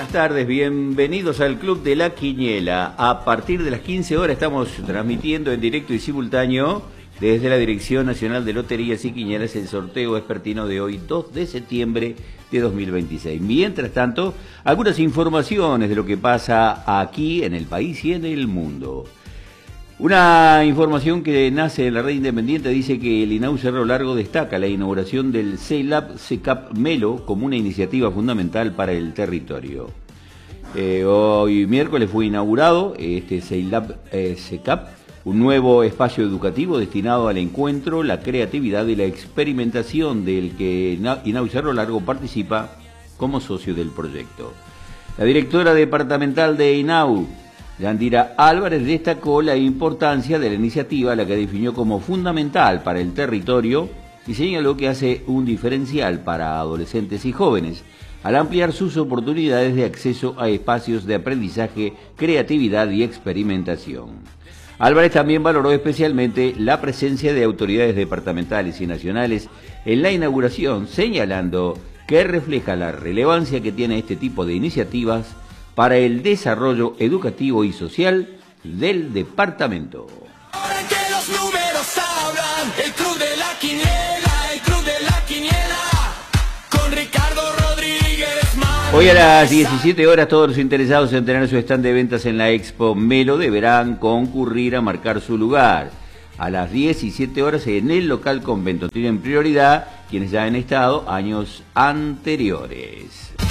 tardes, bienvenidos al Club de la Quiniela. A partir de las 15 horas estamos transmitiendo en directo y simultáneo desde la Dirección Nacional de Loterías y Quinielas el sorteo vespertino de hoy, 2 de septiembre de 2026. Mientras tanto, algunas informaciones de lo que pasa aquí en el país y en el mundo. Una información que nace en la red independiente dice que el INAU Cerro Largo destaca la inauguración del CELAP Melo como una iniciativa fundamental para el territorio. Hoy miércoles fue inaugurado este CELAP, un nuevo espacio educativo destinado al encuentro, la creatividad y la experimentación del que INAU Cerro Largo participa como socio del proyecto. La directora departamental de INAU, Yandira Álvarez, destacó la importancia de la iniciativa, la que definió como fundamental para el territorio y señaló que hace un diferencial para adolescentes y jóvenes al ampliar sus oportunidades de acceso a espacios de aprendizaje, creatividad y experimentación. Álvarez también valoró especialmente la presencia de autoridades departamentales y nacionales en la inauguración, señalando que refleja la relevancia que tiene este tipo de iniciativas para el desarrollo educativo y social del departamento. Ahora que los números hablan, el Club de la Quiniela, el Club de la Quiniela, con Ricardo Rodríguez. Hoy a las 17 horas todos los interesados en tener su stand de ventas en la Expo Melo deberán concurrir a marcar su lugar. A las 17 horas en el local convento tienen prioridad quienes ya han estado años anteriores.